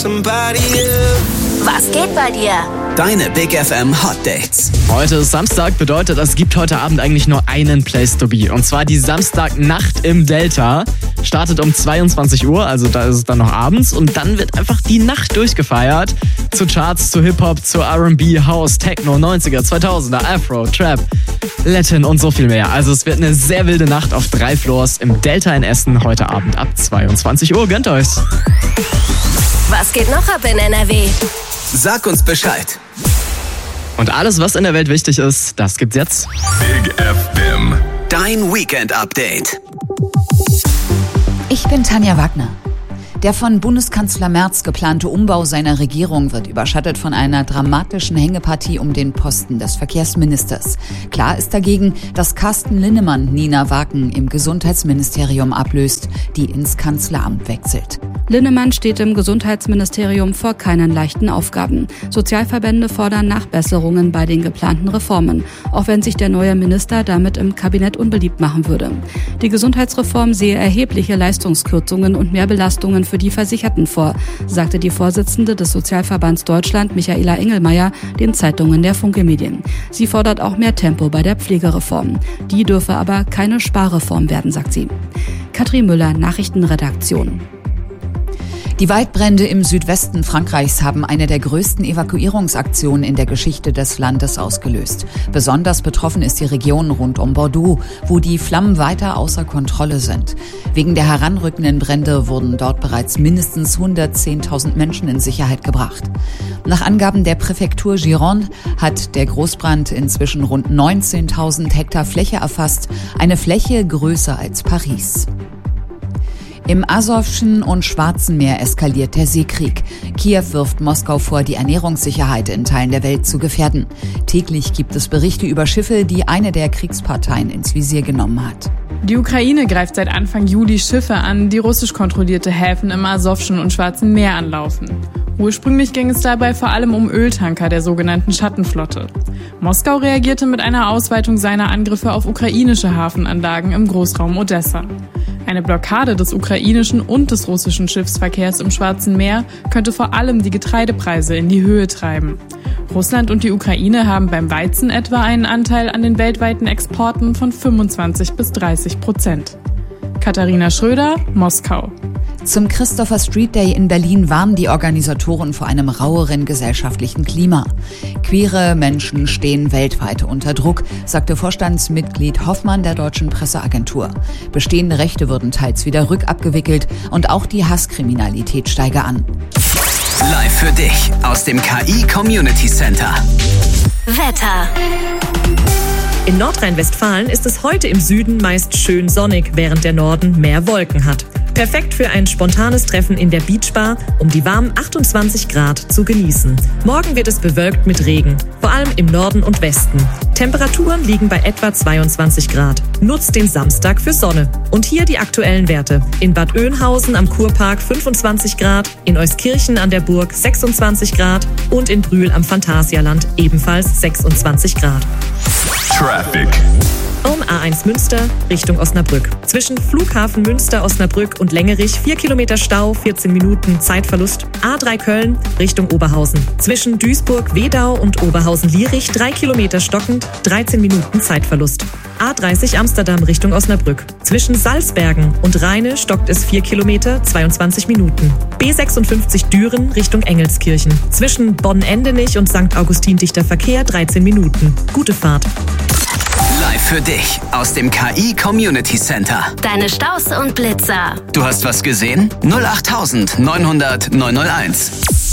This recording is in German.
somebody else. Was geht bei dir? Deine Big FM Hot Dates. Heute ist Samstag, bedeutet, es gibt heute Abend eigentlich nur einen Place to be. Und zwar die Samstagnacht im Delta. Startet um 22 Uhr, also da ist es dann noch abends. Und dann wird einfach die Nacht durchgefeiert. Zu Charts, zu Hip-Hop, zu R&B, House, Techno, 90er, 2000er, Afro, Trap, Latin und so viel mehr. Also es wird eine sehr wilde Nacht auf 3 Floors im Delta in Essen heute Abend ab 22 Uhr. Gönnt euch's. Was geht noch ab in NRW? Sag uns Bescheid. Und alles, was in der Welt wichtig ist, das gibt's jetzt. Big FM. Dein Weekend-Update. Ich bin Tanja Wagner. Der von Bundeskanzler Merz geplante Umbau seiner Regierung wird überschattet von einer dramatischen Hängepartie um den Posten des Verkehrsministers. Klar ist dagegen, dass Carsten Linnemann Nina Waken im Gesundheitsministerium ablöst, die ins Kanzleramt wechselt. Linnemann steht im Gesundheitsministerium vor keinen leichten Aufgaben. Sozialverbände fordern Nachbesserungen bei den geplanten Reformen, auch wenn sich der neue Minister damit im Kabinett unbeliebt machen würde. Die Gesundheitsreform sehe erhebliche Leistungskürzungen und mehr Belastungen für die Versicherten vor, sagte die Vorsitzende des Sozialverbands Deutschland, Michaela Engelmeier, den Zeitungen der Funke Medien. Sie fordert auch mehr Tempo bei der Pflegereform. Die dürfe aber keine Sparreform werden, sagt sie. Katrin Müller, Nachrichtenredaktion. Die Waldbrände im Südwesten Frankreichs haben eine der größten Evakuierungsaktionen in der Geschichte des Landes ausgelöst. Besonders betroffen ist die Region rund um Bordeaux, wo die Flammen weiter außer Kontrolle sind. Wegen der heranrückenden Brände wurden dort bereits mindestens 110.000 Menschen in Sicherheit gebracht. Nach Angaben der Präfektur Gironde hat der Großbrand inzwischen rund 19.000 Hektar Fläche erfasst, eine Fläche größer als Paris. Im Asowschen und Schwarzen Meer eskaliert der Seekrieg. Kiew wirft Moskau vor, die Ernährungssicherheit in Teilen der Welt zu gefährden. Täglich gibt es Berichte über Schiffe, die eine der Kriegsparteien ins Visier genommen hat. Die Ukraine greift seit Anfang Juli Schiffe an, die russisch kontrollierte Häfen im Asowschen und Schwarzen Meer anlaufen. Ursprünglich ging es dabei vor allem um Öltanker der sogenannten Schattenflotte. Moskau reagierte mit einer Ausweitung seiner Angriffe auf ukrainische Hafenanlagen im Großraum Odessa. Eine Blockade des ukrainischen und des russischen Schiffsverkehrs im Schwarzen Meer könnte vor allem die Getreidepreise in die Höhe treiben. Russland und die Ukraine haben beim Weizen etwa einen Anteil an den weltweiten Exporten von 25-30%. Katharina Schröder, Moskau. Zum Christopher Street Day in Berlin warnen die Organisatoren vor einem raueren gesellschaftlichen Klima. Queere Menschen stehen weltweit unter Druck, sagte Vorstandsmitglied Hoffmann der Deutschen Presseagentur. Bestehende Rechte würden teils wieder rückabgewickelt und auch die Hasskriminalität steige an. Live für dich aus dem KI Community Center. Wetter. In Nordrhein-Westfalen ist es heute im Süden meist schön sonnig, während der Norden mehr Wolken hat. Perfekt für ein spontanes Treffen in der Beachbar, um die warmen 28 Grad zu genießen. Morgen wird es bewölkt mit Regen, vor allem im Norden und Westen. Temperaturen liegen bei etwa 22 Grad. Nutzt den Samstag für Sonne. Und hier die aktuellen Werte. In Bad Oeynhausen am Kurpark 25 Grad, in Euskirchen an der Burg 26 Grad und in Brühl am Phantasialand ebenfalls 26 Grad. Traffic. Um A1 Münster Richtung Osnabrück. Zwischen Flughafen Münster, Osnabrück und Längerich 4 Kilometer Stau, 14 Minuten Zeitverlust. A3 Köln Richtung Oberhausen. Zwischen Duisburg, Wedau und Oberhausen-Lierich 3 Kilometer stockend, 13 Minuten Zeitverlust. A30 Amsterdam Richtung Osnabrück. Zwischen Salzbergen und Rheine stockt es 4 Kilometer, 22 Minuten. B56 Düren Richtung Engelskirchen. Zwischen Bonn-Endenich und St. Augustin dichter Verkehr 13 Minuten. Gute Fahrt. Live für dich aus dem KI Community Center. Deine Staus und Blitzer. Du hast was gesehen? 08900 901.